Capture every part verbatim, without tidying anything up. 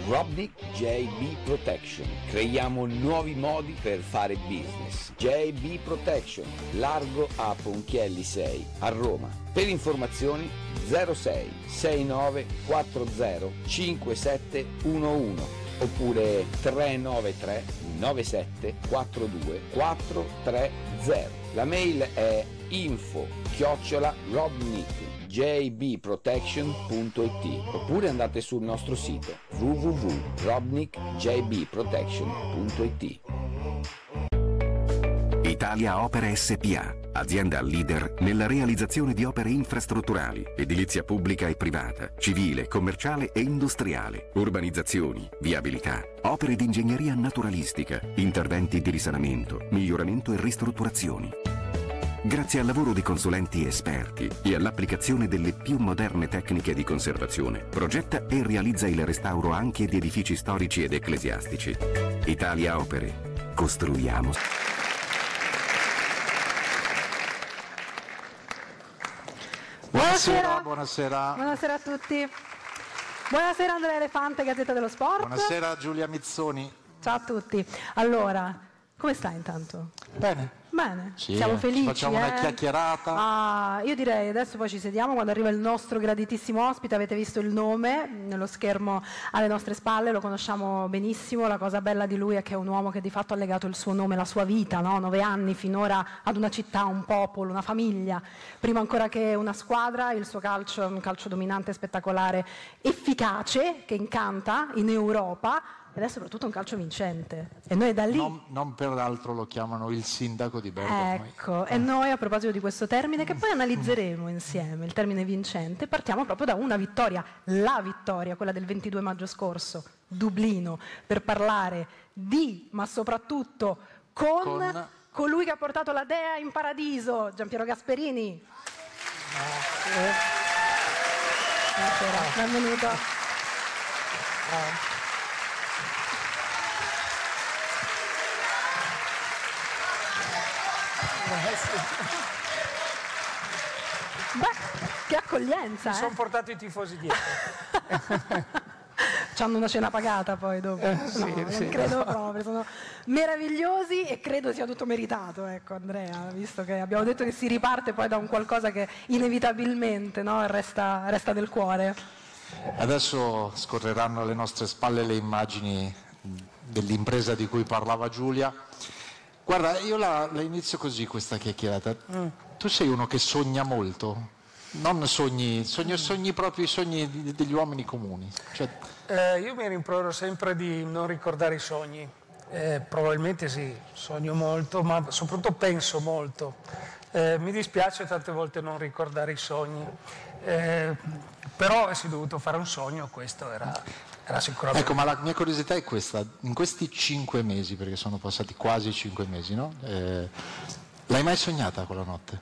Robnik J B Protection. Creiamo nuovi modi per fare business. J B Protection, largo a Ponchielli sei, a Roma. Per informazioni zero sei sei nove quattro zero cinque sette uno uno oppure tre nove tre nove sette quattro due quattro tre zero. La mail è info chiocciola robnik j b protection punto i t oppure andate sul nostro sito w w w punto robnik j b protection punto i t. Italia Opere S P A, azienda leader nella realizzazione di opere infrastrutturali, edilizia pubblica e privata, civile, commerciale e industriale, urbanizzazioni, viabilità, opere di ingegneria naturalistica, interventi di risanamento, miglioramento e ristrutturazioni. Grazie al lavoro di consulenti esperti e all'applicazione delle più moderne tecniche di conservazione, progetta e realizza il restauro anche di edifici storici ed ecclesiastici. Italia Opere. Costruiamo. Buonasera, buonasera. Buonasera a tutti. Buonasera Andrea Elefante, Gazzetta dello Sport. Buonasera Giulia Mizzoni. Ciao a tutti. Allora, come stai intanto? Bene. Bene, Sì, siamo felici. Facciamo eh? una chiacchierata. Ah, io direi adesso poi ci sediamo quando arriva il nostro graditissimo ospite. Avete visto il nome nello schermo alle nostre spalle, lo conosciamo benissimo. La cosa bella di lui è che è un uomo che di fatto ha legato il suo nome, la sua vita, no? Nove anni finora ad una città, un popolo, una famiglia. Prima ancora che una squadra, il suo calcio è un calcio dominante, spettacolare, efficace, che incanta in Europa. Ed è soprattutto un calcio vincente. E noi da lì... Non, non per altro lo chiamano il sindaco di Bergamo. Ecco, e noi a proposito di questo termine, che poi analizzeremo insieme, il termine vincente, partiamo proprio da una vittoria, la vittoria, quella del ventidue maggio scorso, Dublino, per parlare di, ma soprattutto con, Con- colui che ha portato la Dea in paradiso, Giampiero Gasperini. Buonasera, benvenuto. Beh, che accoglienza, Mi eh? sono portato i tifosi dietro. C'hanno una cena pagata poi dopo. Eh, sì, no, sì. non credo proprio, sono meravigliosi e credo sia tutto meritato, ecco Andrea, visto che abbiamo detto che si riparte poi da un qualcosa che inevitabilmente, no, resta, resta del cuore. Adesso scorreranno alle nostre spalle le immagini dell'impresa di cui parlava Giulia. Guarda, io la, la inizio così questa chiacchierata. Mm. Tu sei uno che sogna molto, non sogni, sogni, sogni proprio i sogni di- degli uomini comuni. Cioè, Eh, io mi rimprovero sempre di non ricordare i sogni. Eh, probabilmente sì, sogno molto, ma soprattutto penso molto. Eh, mi dispiace tante volte non ricordare i sogni. Eh, però avessi dovuto fare un sogno, questo era, era sicuramente... ecco, ma la mia curiosità è questa: in questi cinque mesi, perché sono passati quasi cinque mesi, no? Eh, l'hai mai sognata quella notte?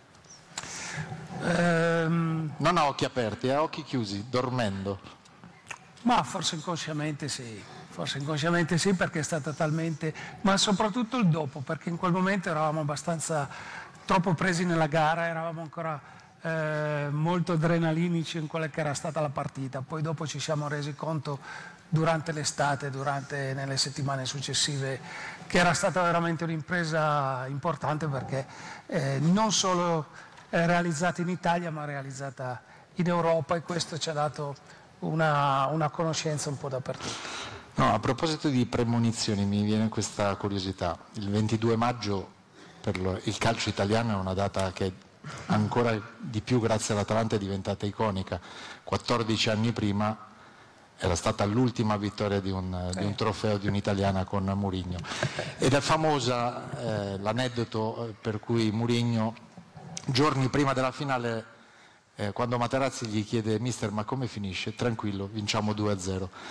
Ehm, Non a occhi aperti, a occhi chiusi, dormendo. Ma forse inconsciamente sì, forse inconsciamente sì, perché è stata talmente, ma soprattutto il dopo, perché in quel momento eravamo abbastanza troppo presi nella gara, eravamo ancora eh, molto adrenalinici in quella che era stata la partita, poi dopo ci siamo resi conto durante l'estate, durante nelle settimane successive, che era stata veramente un'impresa importante, perché eh, non solo eh, realizzata in Italia ma realizzata in Europa, e questo ci ha dato una, una conoscenza un po' dappertutto. No, a proposito di premonizioni, mi viene questa curiosità. Il ventidue maggio per lo- il calcio italiano è una data che ancora di più grazie all'Atalanta è diventata iconica. quattordici anni prima era stata l'ultima vittoria di un, di un trofeo di un'italiana con Mourinho. Ed è famosa eh, l'aneddoto eh, per cui Mourinho, giorni prima della finale, Eh, quando Materazzi gli chiede: mister, ma come finisce? Tranquillo, vinciamo due a zero.